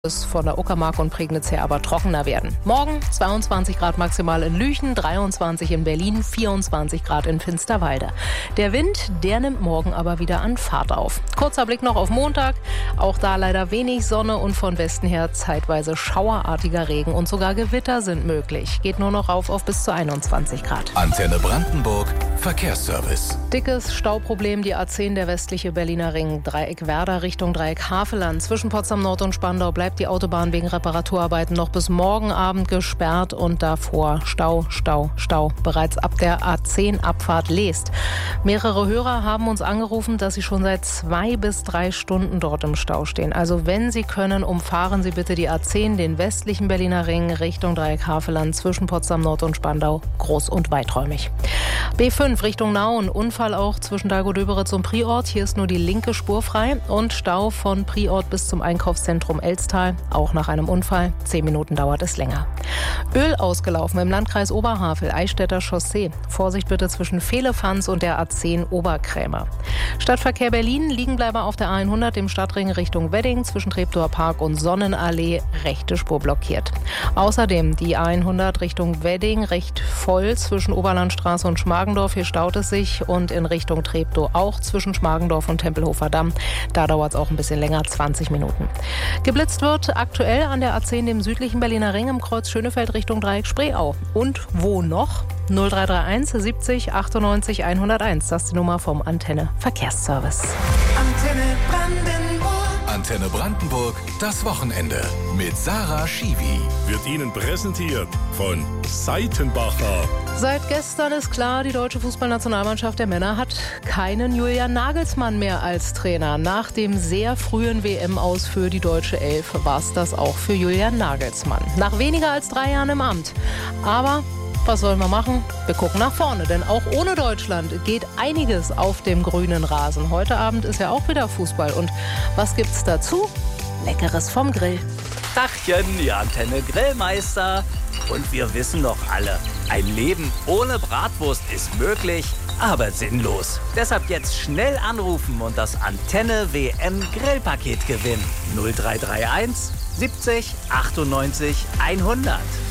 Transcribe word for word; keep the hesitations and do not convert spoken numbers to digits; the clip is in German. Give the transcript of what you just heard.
Es von der Uckermark und Prignitz her aber trockener werden. Morgen zweiundzwanzig Grad maximal in Lüchen, dreiundzwanzig in Berlin, vierundzwanzig Grad in Finsterwalde. Der Wind, der nimmt morgen aber wieder an Fahrt auf. Kurzer Blick noch auf Montag. Auch da leider wenig Sonne und von Westen her zeitweise schauerartiger Regen und sogar Gewitter sind möglich. Geht nur noch rauf auf bis zu einundzwanzig Grad. Antenne Brandenburg, Verkehrsservice. Dickes Stauproblem, die A zehn, der westliche Berliner Ring. Dreieck Werder Richtung Dreieck Havelland. Zwischen Potsdam Nord und Spandau bleibt die Autobahn wegen Reparaturarbeiten noch bis morgen Abend gesperrt und davor Stau, Stau, Stau. Bereits ab der A zehn Abfahrt Leest. Mehrere Hörer haben uns angerufen, dass sie schon seit zwei bis drei Stunden dort im Stau stehen. Also wenn Sie können, umfahren Sie bitte die A zehn, den westlichen Berliner Ring Richtung Dreieck Havelland zwischen Potsdam Nord und Spandau. Groß und weiträumig. B fünf Richtung Nauen. Unfall auch zwischen Dago-Döberitz und Priort. Hier ist nur die linke Spur frei und Stau von Priort bis zum Einkaufszentrum Elstal. Auch nach einem Unfall. Zehn Minuten dauert es länger. Öl ausgelaufen im Landkreis Oberhavel, Eichstätter Chaussee. Vorsicht bitte zwischen Vehlefanz und der A zehn Oberkrämer. Stadtverkehr Berlin, Liegenbleiber auf der A hundert im Stadtring Richtung Wedding zwischen Treptower Park und Sonnenallee, rechte Spur blockiert. Außerdem die A hundert Richtung Wedding recht voll zwischen Oberlandstraße und Schmargendorf. Hier staut es sich und in Richtung Treptow auch zwischen Schmargendorf und Tempelhofer Damm. Da dauert es auch ein bisschen länger, zwanzig Minuten. Geblitzt wird aktuell an der A zehn, dem südlichen Berliner Ring im Kreuz Schönefeld Richtung Dreieck Spreeau. Und wo noch? null drei drei eins siebzig achtundneunzig hunderteins. Das ist die Nummer vom Antenne Verkehrsservice. Antenne Brandenburg. Antenne Brandenburg, das Wochenende mit Sarah Schiwi. Wird Ihnen präsentiert von Seitenbacher. Seit gestern ist klar, die deutsche Fußballnationalmannschaft der Männer hat keinen Julian Nagelsmann mehr als Trainer. Nach dem sehr frühen W M-Aus für die deutsche Elf war es das auch für Julian Nagelsmann. Nach weniger als drei Jahren im Amt. Aber was sollen wir machen? Wir gucken nach vorne, denn auch ohne Deutschland geht einiges auf dem grünen Rasen. Heute Abend ist ja auch wieder Fußball. Und was gibt's dazu? Leckeres vom Grill. Dachchen, die Antenne Grillmeister. Und wir wissen doch alle, ein Leben ohne Bratwurst ist möglich, aber sinnlos. Deshalb jetzt schnell anrufen und das Antenne W M Grillpaket gewinnen. null drei drei eins siebzig achtundneunzig hundert.